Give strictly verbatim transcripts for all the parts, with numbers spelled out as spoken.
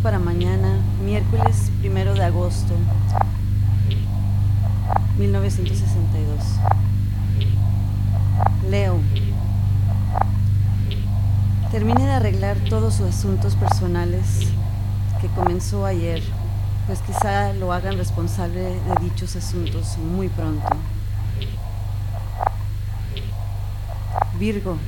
para mañana, miércoles primero de agosto, mil novecientos sesenta y dos. Leo. Termine de arreglar todos sus asuntos personales que comenzó ayer, pues quizá lo hagan responsable de dichos asuntos muy pronto. Virgo.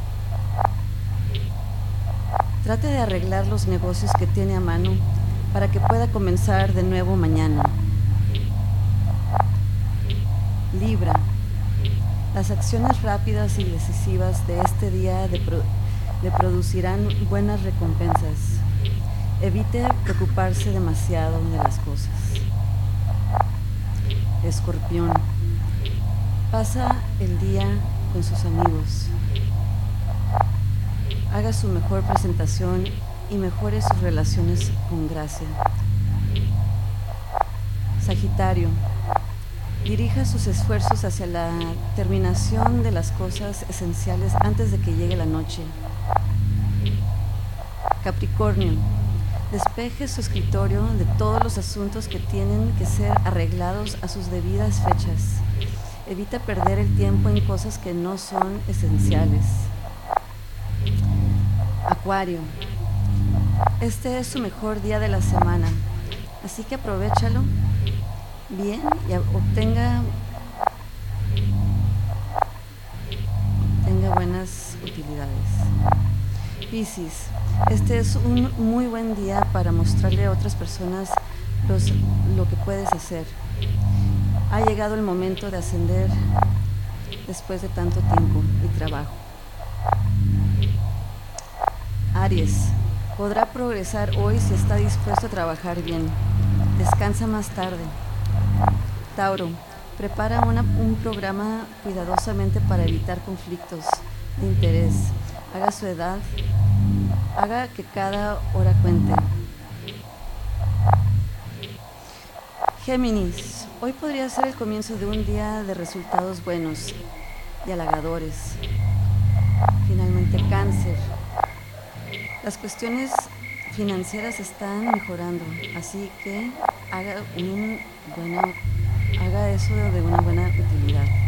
Trate de arreglar los negocios que tiene a mano para que pueda comenzar de nuevo mañana. Libra. Las acciones rápidas y decisivas de este día le pro- de producirán buenas recompensas. Evite preocuparse demasiado de las cosas. Escorpión. Pasa el día con sus amigos. Haga su mejor presentación y mejore sus relaciones con gracia. Sagitario. Dirija sus esfuerzos hacia la terminación de las cosas esenciales antes de que llegue la noche. Capricornio. Despeje su escritorio de todos los asuntos que tienen que ser arreglados a sus debidas fechas. Evita perder el tiempo en cosas que no son esenciales. Acuario. Este es su mejor día de la semana, así que aprovéchalo bien y obtenga, obtenga buenas utilidades. Piscis. Este es un muy buen día para mostrarle a otras personas los, lo que puedes hacer. Ha llegado el momento de ascender después de tanto tiempo y trabajo. Aries. Podrá progresar hoy si está dispuesto a trabajar bien. Descansa más tarde. Tauro. Prepara una, un programa cuidadosamente para evitar conflictos de interés. Haga su edad, haga que cada hora cuente. Géminis. Hoy podría ser el comienzo de un día de resultados buenos y halagadores. Finalmente, Cáncer. Las cuestiones financieras están mejorando, así que haga, un buena, haga eso de una buena utilidad.